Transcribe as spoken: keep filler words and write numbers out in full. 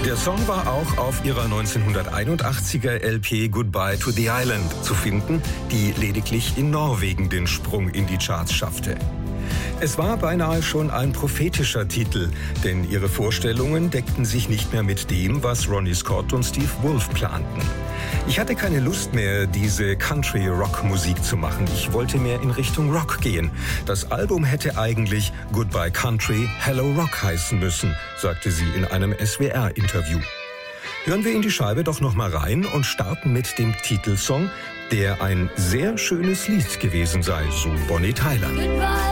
Der Song war auch auf ihrer neunzehnhunderteinundachtziger L P Goodbye to the Island zu finden, die lediglich in Norwegen den Sprung in die Charts schaffte. Es war beinahe schon ein prophetischer Titel, denn ihre Vorstellungen deckten sich nicht mehr mit dem, was Ronnie Scott und Steve Wolf planten. Ich hatte keine Lust mehr, diese Country-Rock-Musik zu machen. Ich wollte mehr in Richtung Rock gehen. Das Album hätte eigentlich Goodbye Country, Hello Rock heißen müssen, sagte sie in einem S W R-Interview. Hören wir in die Scheibe doch noch mal rein und starten mit dem Titelsong, der ein sehr schönes Lied gewesen sei, so Bonnie Tyler.